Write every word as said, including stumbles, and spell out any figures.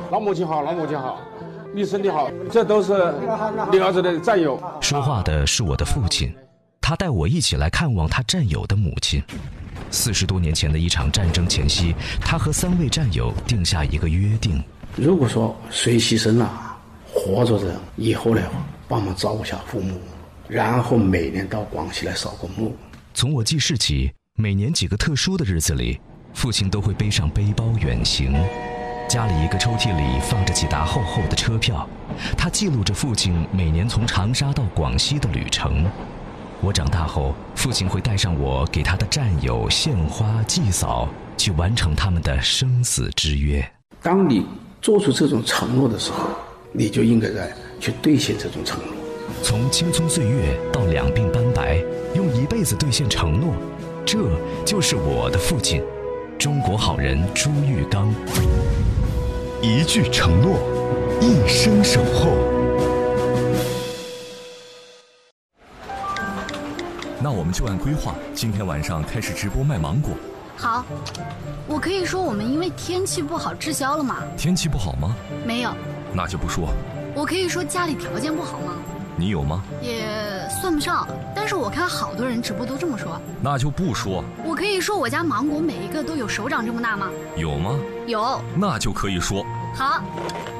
老母亲好，老母亲好，你身体好，这都是你儿子的战友。 说话的是我的父亲，他带我一起来看望他战友的母亲。四十多年前的一场战争前夕，他和三位战友定下一个约定： 如果说谁牺牲了，活着的以后呢，帮忙照顾下父母，然后每年到广西来扫个墓。 从我记事起，每年几个特殊的日子里，父亲都会背上背包远行。家里一个抽屉里放着几沓厚厚的车票，他记录着父亲每年从长沙到广西的旅程。我长大后，父亲会带上我给他的战友献花祭扫，去完成他们的生死之约。 当你做出这种承诺的时候，你就应该在去兑现这种承诺。 从青葱岁月到两鬓斑白，用一辈子兑现承诺，这就是我的父亲，中国好人朱玉刚。 一句承诺，一生守候。那我们就按规划，今天晚上开始直播卖芒果。 好，我可以说我们因为天气不好滞销了吗？ 天气不好吗？ 没有。 那就不说。 我可以说家里条件不好吗？ 你有吗？ 也算不上，但是我看好多人直播都这么说。 那就不说。 我可以说我家芒果每一个都有手掌这么大吗？ 有吗？ 有。 那就可以说。 好，